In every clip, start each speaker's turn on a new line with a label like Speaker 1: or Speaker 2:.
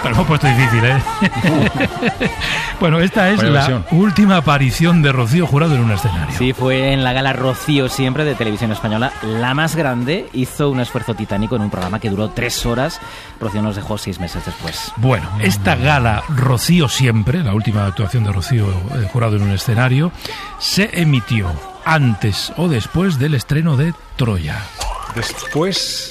Speaker 1: Pero hemos puesto difícil, ¿eh? Bueno, esta es la última aparición de Rocío Jurado en un escenario.
Speaker 2: Sí, fue en la gala Rocío Siempre de Televisión Española, la más grande. Hizo un esfuerzo titánico en un programa que duró 3 horas. Rocío nos dejó 6 meses después.
Speaker 1: Bueno, esta gala Rocío Siempre, la última actuación de Rocío Jurado en un escenario, se emitió antes o después del estreno de Troya.
Speaker 3: Después...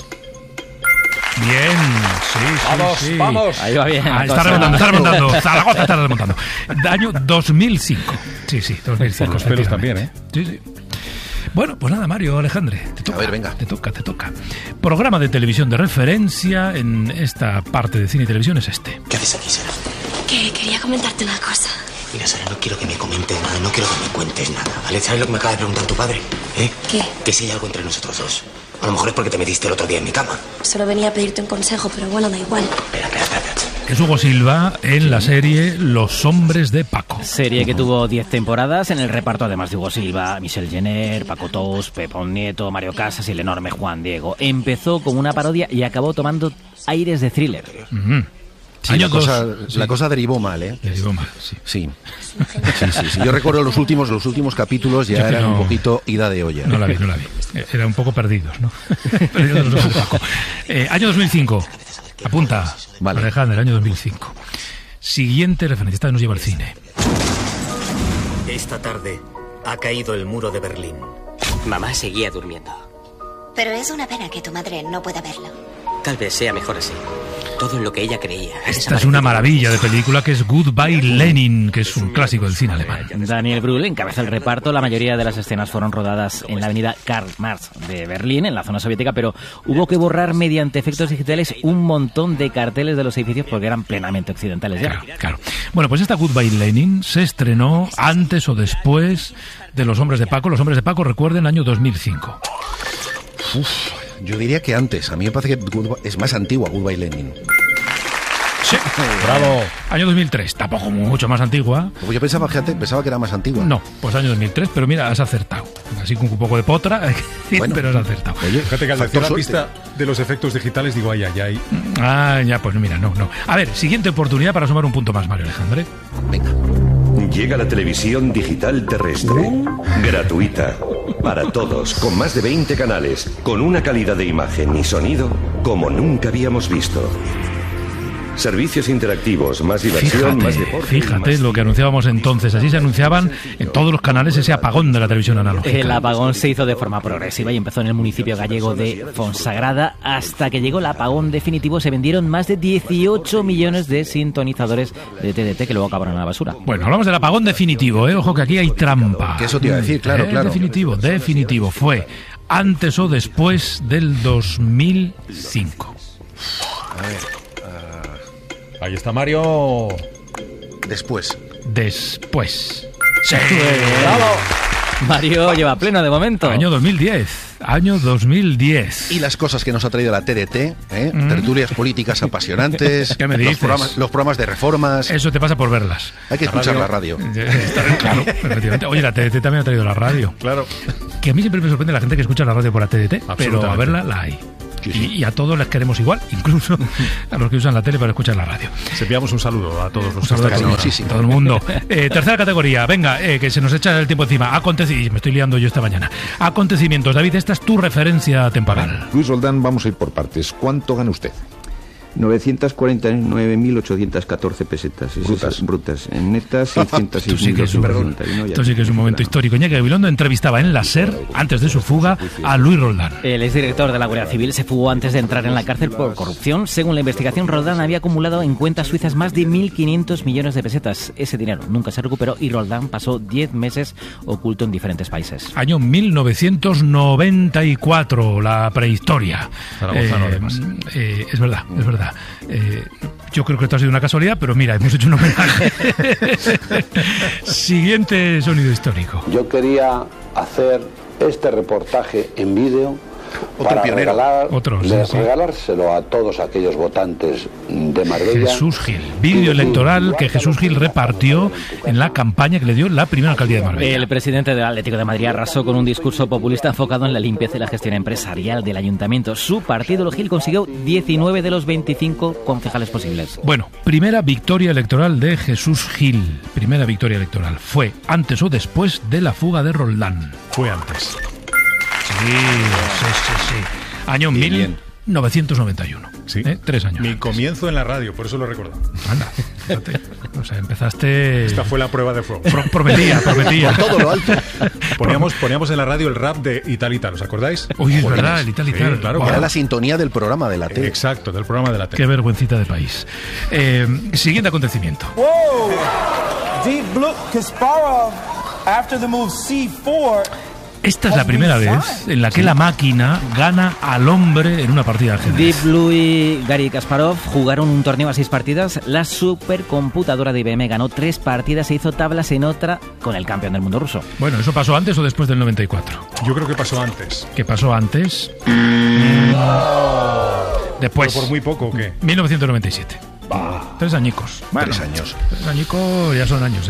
Speaker 1: Bien, sí.
Speaker 3: Vamos.
Speaker 2: Ahí va bien.
Speaker 1: Está remontando. Zaragoza está remontando. Año 2005. Sí, 2005.
Speaker 3: Los pelos también, ¿eh?
Speaker 1: Sí. Bueno, pues nada, Mario, Alejandre, te toca.
Speaker 4: A ver, venga.
Speaker 1: Te toca. Programa de televisión de referencia en esta parte de cine y televisión es este.
Speaker 5: ¿Qué haces aquí, Sara?
Speaker 6: Que quería comentarte una cosa.
Speaker 5: Mira, Sara, no quiero que me comentes nada, no quiero que me cuentes nada, ¿vale? ¿Sabes lo que me acaba de preguntar tu padre?
Speaker 6: ¿Qué?
Speaker 5: Que si hay algo entre nosotros dos. A lo mejor es porque te metiste el otro día en mi cama.
Speaker 6: Solo venía a pedirte un consejo, pero bueno, da igual.
Speaker 5: Espera.
Speaker 1: Es Hugo Silva en la serie Los Hombres de Paco.
Speaker 2: Serie que tuvo 10 temporadas. En el reparto, además de Hugo Silva, Michelle Jenner, Paco Tous, Pepón Nieto, Mario Casas y el enorme Juan Diego. Empezó como una parodia y acabó tomando aires de thriller.
Speaker 4: Sí, la cosa derivó mal, ¿eh?
Speaker 1: Derivó mal,
Speaker 4: sí. Yo recuerdo los últimos capítulos ya eran un poquito ida de olla.
Speaker 1: No la vi. Era un poco perdidos, ¿no? Perdidos un poco. Año 2005. Apunta, vale. Alejandro, año 2005. Siguiente referencia, esta nos lleva al cine.
Speaker 5: Esta tarde ha caído el muro de Berlín.
Speaker 7: Mamá seguía durmiendo.
Speaker 6: Pero es una pena que tu madre no pueda verlo.
Speaker 7: Tal vez sea mejor así. Todo en lo que ella creía.
Speaker 1: Esta es una maravilla de película que es Goodbye Lenin, que es un clásico del cine alemán.
Speaker 2: Daniel Brühl encabeza el reparto. La mayoría de las escenas fueron rodadas en la avenida Karl Marx de Berlín, en la zona soviética, pero hubo que borrar mediante efectos digitales un montón de carteles de los edificios porque eran plenamente occidentales ya.
Speaker 1: Claro. Bueno, pues esta Goodbye Lenin se estrenó antes o después de Los Hombres de Paco. Los Hombres de Paco, recuerden, año 2005.
Speaker 4: Yo diría que antes. A mí me parece que es más antigua Goodbye Lenin.
Speaker 1: Sí.
Speaker 3: Bravo.
Speaker 1: Año 2003, tampoco mucho más antigua.
Speaker 4: Pues yo pensaba que era más antigua.
Speaker 1: No, pues año 2003, pero mira, has acertado. Así con un poco de potra, bueno, pero has acertado.
Speaker 3: Oye, fíjate que al decir la pista de los efectos digitales digo, ay.
Speaker 1: Ya, pues mira, no. A ver, siguiente oportunidad para sumar un punto más, Mario Alejandre.
Speaker 4: Venga.
Speaker 8: Llega la televisión digital terrestre, gratuita, para todos, con más de 20 canales, con una calidad de imagen y sonido como nunca habíamos visto. Servicios interactivos, más diversión, más deporte.
Speaker 1: Fíjate lo que anunciábamos entonces. Así se anunciaban en todos los canales ese apagón de la televisión analógica.
Speaker 2: El apagón se hizo de forma progresiva y empezó en el municipio gallego de Fonsagrada. Hasta que llegó el apagón definitivo se vendieron más de 18 millones de sintonizadores de TDT que luego acabaron en la basura.
Speaker 1: Bueno, hablamos del apagón definitivo, ¿eh? Ojo que aquí hay trampa.
Speaker 4: Que eso te iba a decir, claro.
Speaker 1: Definitivo. Fue antes o después del 2005.
Speaker 4: A ver...
Speaker 3: Ahí está Mario.
Speaker 4: Después.
Speaker 1: Sí.
Speaker 2: ¡Bravo! Mario lleva pleno de momento.
Speaker 1: Año 2010.
Speaker 4: Y las cosas que nos ha traído la TDT, tertulias políticas apasionantes.
Speaker 1: ¿Qué me dices?
Speaker 4: Los programas de reformas.
Speaker 1: Eso te pasa por verlas.
Speaker 4: Hay que escuchar la radio.
Speaker 1: Claro, efectivamente. Oye, la TDT también ha traído la radio.
Speaker 4: Claro.
Speaker 1: Que a mí siempre me sorprende la gente que escucha la radio por la TDT, pero a verla la hay. Sí. Y a todos les queremos igual, incluso a los que usan la tele para escuchar la radio.
Speaker 3: Se enviamos un saludo a todos los
Speaker 1: todo el mundo. Tercera categoría, venga, que se nos echa el tiempo encima. Me estoy liando yo esta mañana. Acontecimientos. David, esta es tu referencia temporal.
Speaker 9: Luis Roldán, vamos a ir por partes. ¿Cuánto gana usted? 949.814 pesetas. Brutas. En netas, 606.291.
Speaker 1: Esto sí que es un momento histórico. Iñaki Gabilondo entrevistaba en la SER, antes de su fuga, a Luis Roldán.
Speaker 2: El exdirector de la Guardia Civil se fugó antes de entrar en la cárcel por corrupción. Según la investigación, Roldán había acumulado en cuentas suizas más de 1.500 millones de pesetas. Ese dinero nunca se recuperó y Roldán pasó 10 meses oculto en diferentes países.
Speaker 1: Año 1994, la prehistoria. Es verdad. Yo creo que esto ha sido una casualidad, pero mira, hemos hecho un homenaje. Siguiente sonido histórico.
Speaker 10: Yo quería hacer este reportaje en vídeo
Speaker 4: Otro pionero.
Speaker 10: Regalárselo a todos aquellos votantes de Marbella.
Speaker 1: Jesús Gil, vídeo electoral que Jesús Gil repartió en la campaña que le dio la primera alcaldía de Marbella.
Speaker 2: El presidente del Atlético de Madrid arrasó con un discurso populista enfocado en la limpieza y la gestión empresarial del ayuntamiento. Su partido, Gil, consiguió 19 de los 25 concejales posibles.
Speaker 1: Bueno, primera victoria electoral de Jesús Gil. Primera victoria electoral. ¿Fue antes o después de la fuga de Roldán?
Speaker 3: Fue antes.
Speaker 1: Sí. Año 1991.
Speaker 3: Sí.
Speaker 1: 3 años.
Speaker 3: Mi comienzo en la radio, por eso lo recuerdo.
Speaker 1: Anda, fíjate. O sea, empezaste...
Speaker 3: Esta fue la prueba de fuego.
Speaker 1: Prometía.
Speaker 4: Por todo lo alto.
Speaker 3: Poníamos en la radio el rap de Italital, ¿os acordáis?
Speaker 1: Uy, es verdad, el Italital.
Speaker 3: Sí, claro.
Speaker 4: Era la sintonía del programa de la tele.
Speaker 3: Exacto, del programa de la tele.
Speaker 1: Qué vergüencita de país. Siguiente acontecimiento.
Speaker 11: Whoa. Deep Blue Kasparov after the move C4.
Speaker 1: Esta es la primera vez en la que la máquina gana al hombre en una partida de ajedrez.
Speaker 2: Deep Blue y Garry Kasparov jugaron un torneo a 6 partidas. La supercomputadora de IBM ganó 3 partidas e hizo tablas en otra con el campeón del mundo ruso.
Speaker 1: Bueno, ¿eso pasó antes o después del 94?
Speaker 3: Yo creo que pasó antes.
Speaker 1: ¿Qué pasó antes? Después.
Speaker 3: ¿Pero por muy poco o qué?
Speaker 1: 1997. 3 añicos. Bueno,
Speaker 4: 3 años.
Speaker 1: 3 añicos ya son años,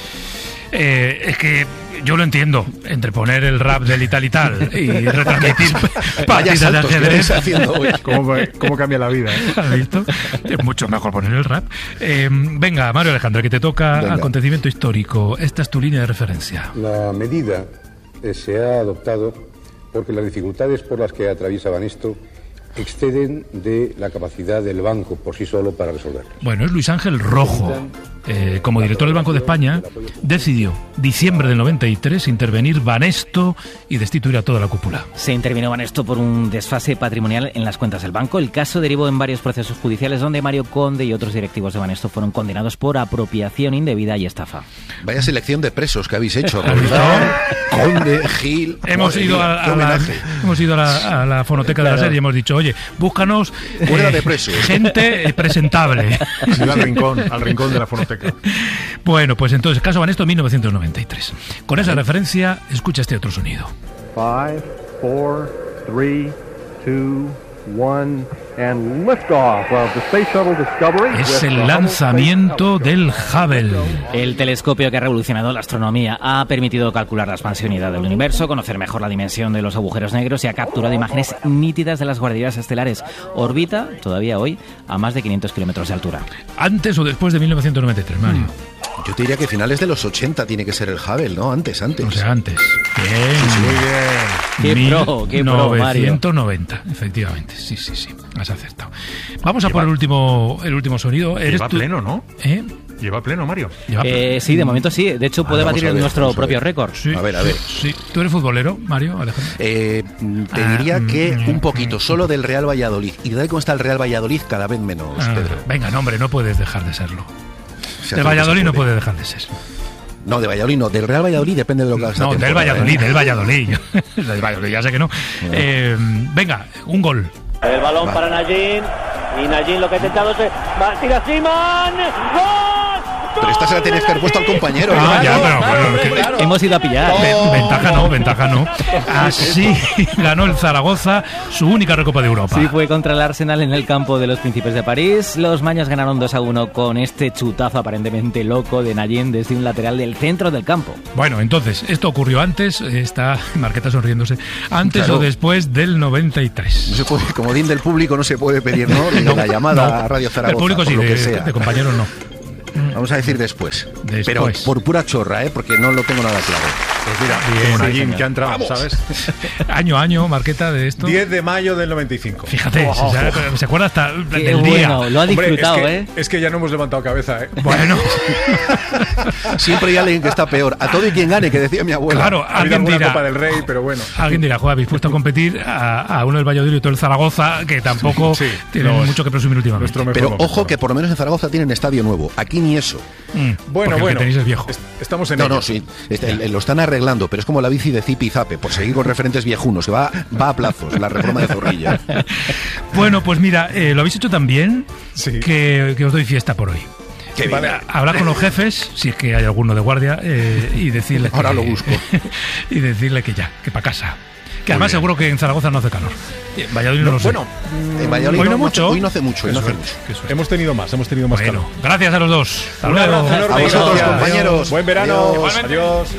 Speaker 1: es que yo lo entiendo, entre poner el rap del Italital y retransmitir partidas de ajedrez.
Speaker 3: ¿Cómo cambia la vida?
Speaker 1: ¿Has visto? Es mucho mejor poner el rap. Venga, Mario Alejandro, que te toca acontecimiento histórico. Esta es tu línea de referencia.
Speaker 10: La medida se ha adoptado porque las dificultades por las que atraviesa Banesto exceden de la capacidad del banco por sí solo para resolverlo.
Speaker 1: Bueno, es Luis Ángel Rojo. Como director del Banco de España, decidió, diciembre del 93, intervenir Banesto y destituir a toda la cúpula.
Speaker 2: Se intervino Banesto por un desfase patrimonial en las cuentas del banco. El caso derivó en varios procesos judiciales donde Mario Conde y otros directivos de Banesto fueron condenados por apropiación indebida y estafa.
Speaker 4: Vaya selección de presos que habéis hecho. Conde, Gil...
Speaker 1: Hemos ido a la fonoteca de la serie y hemos dicho, oye, búscanos
Speaker 4: de presos.
Speaker 1: Gente presentable.
Speaker 3: Sí, al rincón de la fonoteca.
Speaker 1: Bueno, pues entonces, caso Banesto 1993. Con esa referencia, escucha este otro sonido.
Speaker 12: 5, 4, 3, 2, 1 and liftoff of the Space Shuttle Discovery.
Speaker 1: Es el lanzamiento del Hubble.
Speaker 2: El telescopio que ha revolucionado la astronomía ha permitido calcular la expansionidad del universo, conocer mejor la dimensión de los agujeros negros y ha capturado imágenes nítidas de las guarderías estelares. Orbita, todavía hoy, a más de 500 kilómetros de altura.
Speaker 1: ¿Antes o después de 1993, Mario?
Speaker 4: Yo te diría que finales de los 80 tiene que ser el Hubble, ¿no? Antes.
Speaker 1: O sea, antes. Bien.
Speaker 2: Sí, muy bien. Qué pro, Mario.
Speaker 1: 1990, efectivamente. Sí. Has acertado. Vamos a por el último sonido.
Speaker 3: Lleva pleno, ¿no? Lleva pleno, Mario.
Speaker 2: Sí, de momento sí. De hecho, puede batir nuestro propio récord.
Speaker 1: Sí,
Speaker 4: a ver.
Speaker 1: Sí. ¿Tú eres futbolero, Mario, Alejandro?
Speaker 4: Te diría que un poquito, solo del Real Valladolid. Y de ahí cómo está el Real Valladolid cada vez menos, Pedro.
Speaker 1: Venga, no, hombre, no puedes dejar de serlo. De Valladolid no puede dejar de ser.
Speaker 4: No, de Valladolid no. Del Real Valladolid depende de lo que hagas.
Speaker 1: No, del Valladolid. Del Valladolid, ya sé que no. Venga, un gol.
Speaker 13: El balón para Nayín. Y Nayín lo que ha intentado es... ¡Tira Simán! ¡Gol!
Speaker 4: Pero esta se la tenías que haber puesto al compañero.
Speaker 2: Claro. Hemos ido a pillar.
Speaker 1: Ventaja no. Así ganó el Zaragoza su única Recopa de Europa.
Speaker 2: Sí, fue contra el Arsenal en el campo de los Príncipes de París. Los maños ganaron 2-1 con este chutazo aparentemente loco de Nayín desde un lateral del centro del campo.
Speaker 1: Bueno, entonces, esto ocurrió antes, está Marqueta sonriéndose, antes o después del 93.
Speaker 4: No se puede, comodín del público no se puede pedir, ¿no? La llamada a Radio Zaragoza.
Speaker 1: El público sí, de compañeros no.
Speaker 4: Vamos a decir después. Pero por pura chorra, porque no lo tengo nada claro.
Speaker 3: Pues mira, como Nayín que ha entrado, ¿sabes?
Speaker 1: Año a año, Marqueta, de esto.
Speaker 3: 10 de mayo del 95.
Speaker 1: Fíjate, se acuerda hasta del día.
Speaker 2: Lo ha disfrutado,
Speaker 3: es que ya no hemos levantado cabeza,
Speaker 1: Bueno.
Speaker 4: Siempre hay alguien que está peor. A todo y quien gane, que decía mi abuela.
Speaker 1: Claro, alguien dirá.
Speaker 3: Copa del Rey, pero bueno.
Speaker 1: Alguien dirá, habéis puesto a competir a uno del Valladolid y otro del Zaragoza, que tampoco tiene mucho que presumir últimamente.
Speaker 4: Pero ojo que por lo menos en Zaragoza tienen estadio nuevo. Aquí ni eso.
Speaker 3: Bueno.
Speaker 1: Que tenéis es viejo.
Speaker 3: Estamos en ello.
Speaker 4: Sí. Lo están arreglando, pero es como la bici de Zipi y Zape, por seguir con referentes viejunos, que va a plazos, la reforma de Zorrilla.
Speaker 1: Bueno, pues mira, lo habéis hecho tan bien que os doy fiesta por hoy. Hablar con los jefes, si es que hay alguno de guardia, y decirle
Speaker 4: ahora lo busco.
Speaker 1: Y decirle que ya, que para casa. Que además seguro que en Zaragoza no hace calor. En Valladolid no lo sé.
Speaker 4: Bueno, en Valladolid
Speaker 1: hoy no mucho.
Speaker 4: Hoy no hace mucho.
Speaker 3: Hemos tenido más calor.
Speaker 1: Gracias a los dos. Hasta luego.
Speaker 3: A vosotros, compañeros.
Speaker 10: Buen verano.
Speaker 3: Adiós.